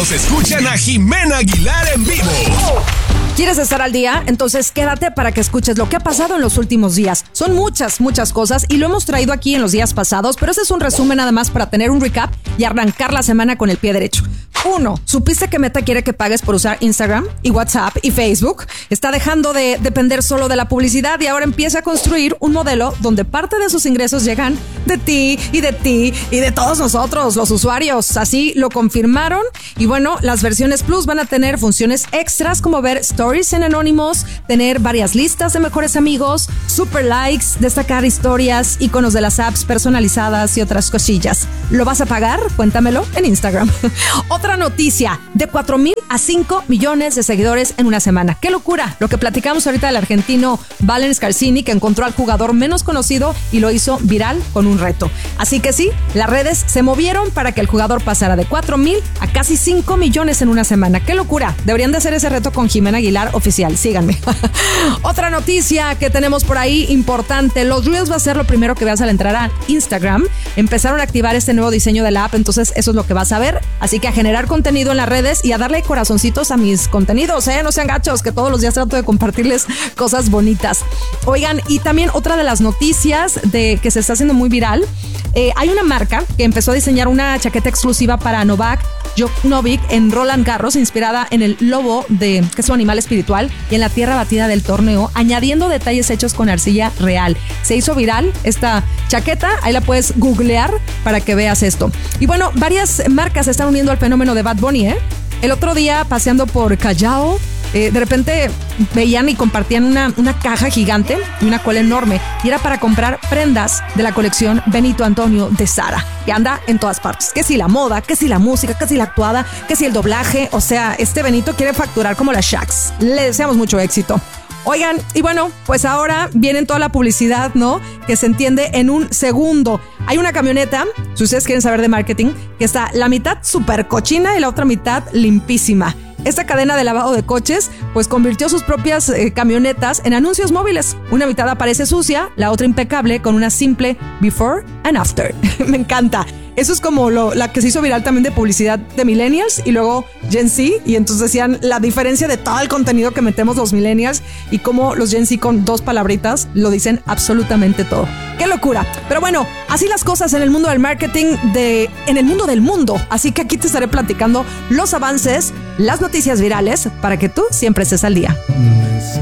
todos escuchan a Jimena Aguilar en vivo. ¿Quieres estar al día? Entonces quédate para que escuches lo que ha pasado en los últimos días. Son muchas cosas y lo hemos traído aquí en los días pasados, pero ese es un resumen nada más para tener un recap y arrancar la semana con el pie derecho. 1. ¿Supiste que Meta quiere que pagues por usar Instagram y WhatsApp y Facebook? Está dejando de depender solo de la publicidad y ahora empieza a construir un modelo donde parte de sus ingresos llegan de ti y de ti y de todos nosotros, los usuarios. Así lo confirmaron y bueno, las versiones Plus van a tener funciones extras como ver stories en anónimos, tener varias listas de mejores amigos, super likes, destacar historias, iconos de las apps personalizadas y otras cosillas. ¿Lo vas a pagar? Cuéntamelo en Instagram. Otra noticia, de 4,000 a 5 millones de seguidores en una semana. ¡Qué locura! Lo que platicamos ahorita del argentino Valen Scarsini, que encontró al jugador menos conocido y lo hizo viral con un reto. Así que sí, las redes se movieron para que el jugador pasara de 4,000 a casi 5 millones en una semana. ¡Qué locura! Deberían de hacer ese reto con Jimena Aguilar oficial. Síganme. Otra noticia que tenemos por ahí importante. Los Reels va a ser lo primero que veas al entrar a Instagram. Empezaron a activar este nuevo diseño de la app, entonces eso es lo que vas a ver. Así que a generar contenido en las redes y a darle corazoncitos a mis contenidos, no sean gachos, que todos los días trato de compartirles cosas bonitas. Oigan, y también otra de las noticias de que se está haciendo muy viral, hay una marca que empezó a diseñar una chaqueta exclusiva para Novak Djokovic en Roland Garros, inspirada en el lobo, que es su animal espiritual, y en la tierra batida del torneo, añadiendo detalles hechos con arcilla real. Se hizo viral esta chaqueta, ahí la puedes googlear para que veas esto. Y bueno, varias marcas se están uniendo al fenómeno de Bad Bunny, El otro día, paseando por Callao, de repente veían y compartían una caja gigante y una cola enorme, y era para comprar prendas de la colección Benito Antonio de Zara, que anda en todas partes. Que si la moda, que si la música, que si la actuada, que si el doblaje. O sea, este Benito quiere facturar como las Shaqs. Le deseamos mucho éxito. Oigan, y bueno, pues ahora viene toda la publicidad, ¿no? Que se entiende en un segundo. Hay una camioneta, si ustedes quieren saber de marketing, que está la mitad súper cochina y la otra mitad limpísima. Esta cadena de lavado de coches pues convirtió sus propias camionetas en anuncios móviles. Una mitad aparece sucia, la otra impecable, con una simple before and after. Me encanta. Eso es como la que se hizo viral también de publicidad de millennials y luego Gen Z, y entonces decían la diferencia de todo el contenido que metemos los millennials y cómo los Gen Z con 2 palabritas lo dicen absolutamente todo. ¡Qué locura! Pero bueno, así las cosas en el mundo del marketing, en el mundo del mundo. Así que aquí te estaré platicando los avances, las noticias virales, para que tú siempre estés al día.